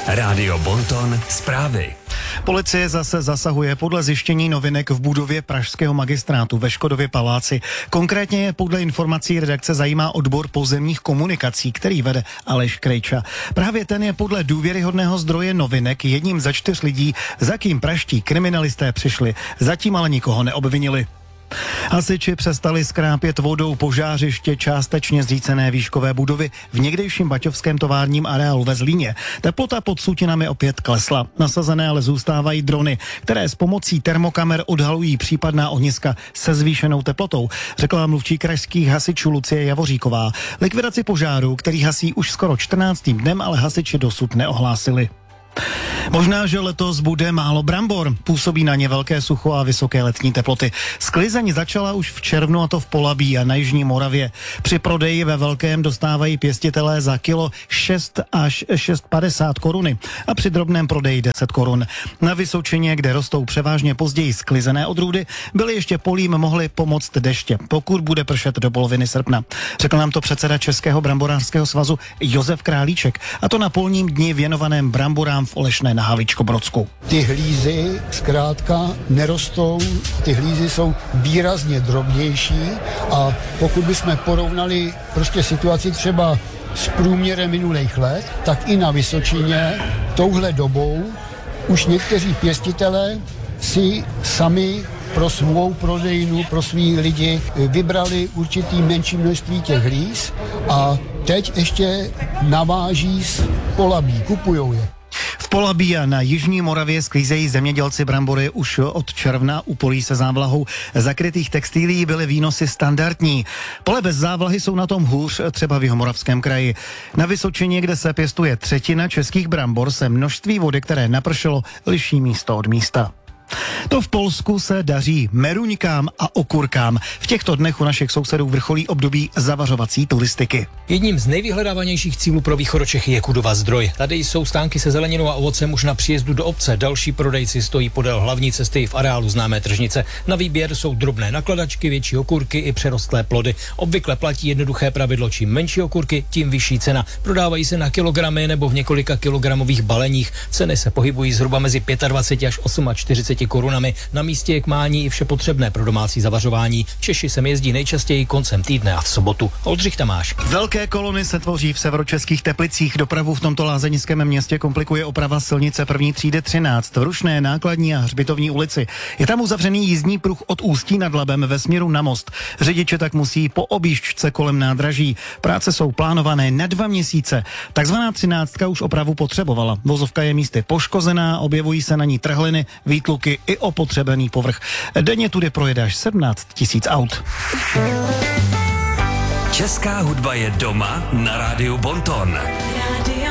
Rádio Bonton zprávy. Policie zase zasahuje podle zjištění novinek v budově pražského magistrátu ve Škodově paláci. Konkrétně je podle informací redakce zajímá odbor pozemních komunikací, který vede Aleš Krejča. Právě ten je podle důvěryhodného zdroje novinek jedním ze 4 lidí, za kým pražští kriminalisté přišli. Zatím ale nikoho neobvinili. Hasiči přestali skrápět vodou požářiště částečně zřícené výškové budovy v někdejším baťovském továrním areálu ve Zlíně. Teplota pod sutinami opět klesla. Nasazené ale zůstávají drony, které s pomocí termokamer odhalují případná ohniska se zvýšenou teplotou, řekla mluvčí krajských hasičů Lucie Javoříková. Likvidaci požáru, který hasí už skoro 14. dnem, ale hasiči dosud neohlásili. Možná, že letos bude málo brambor. Působí na ně velké sucho a vysoké letní teploty. Sklizeň začala už v červnu, a to v Polabí a na jižní Moravě. Při prodeji ve velkém dostávají pěstitelé za kilo 6 až 6,50 koruny a při drobném prodeji 10 korun. Na Vysočině, kde rostou převážně později sklizené odrůdy, byly ještě polím mohly pomoct deště, pokud bude pršet do poloviny srpna. Řekl nám to předseda Českého bramborářského svazu Josef Králíček, a to na polním dni věnovaném bramborám v Olešné na Havlíčkobrodsku. Ty hlízy zkrátka nerostou, ty hlízy jsou výrazně drobnější a pokud bychom porovnali prostě situaci třeba s průměrem minulých let, tak i na Vysočině touhle dobou už někteří pěstitelé si sami pro svou prodejnu, pro svý lidi vybrali určitý menší množství těch hlíz a teď ještě naváží z Polabí, kupujou je. V Polabí a na jižní Moravě sklízejí zemědělci brambory už od června. U polí se závlahou zakrytých textilií byly výnosy standardní. Pole bez závlahy jsou na tom hůř, třeba v Jihomoravském kraji. Na Vysočině, kde se pěstuje 1/3 českých brambor, se množství vody, které napršelo, liší místo od místa. To v Polsku se daří meruňkám a okurkám. V těchto dnech u našich sousedů vrcholí období zavařovací turistiky. Jedním z nejvyhledávanějších cílů pro Východočechy je Kudova Zdroj. Tady jsou stánky se zeleninou a ovocem už na příjezdu do obce. Další prodejci stojí podél hlavní cesty v areálu známé tržnice. Na výběr jsou drobné nakladačky, větší okurky i přerostlé plody. Obvykle platí jednoduché pravidlo: čím menší okurky, tím vyšší cena. Prodávají se na kilogramy nebo v několika kilogramových baleních. Ceny se pohybují zhruba mezi 25 až 48 korunami. Na místě je k mání i vše potřebné pro domácí zavařování. Češi sem jezdí nejčastěji koncem týdne a v sobotu. Oldřich Tamáš. Velké kolony se tvoří v severočeských Teplicích. Dopravu v tomto lázeňském městě komplikuje oprava silnice první třídy 13 v Rušné, Nákladní a Hřbitovní ulici. Je tam uzavřený jízdní pruh od Ústí nad Labem ve směru na Most. Řidiči tak musí po objížďce kolem nádraží. Práce jsou plánované na 2 měsíce. Takzvaná 13 už opravu potřebovala. Vozovka je místy poškozená, objevují se na ní trhliny, výtluky i opotřebený povrch. Denně tudy projede až 17 000 aut. Česká hudba je doma na Rádiu Bonton. Radio